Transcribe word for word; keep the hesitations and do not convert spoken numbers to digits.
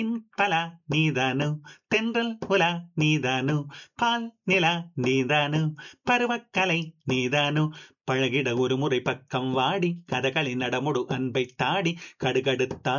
பலா நீதானோ, தென்றல் உலா நீதானோ, பால் நிலா நீதானோ, பருவக்கலை நீதானோ, பழகிட ஒரு முறை பக்கம் வாடி கதகளி நடமுடு அன்பை தாடி கடுகடுத்தாய்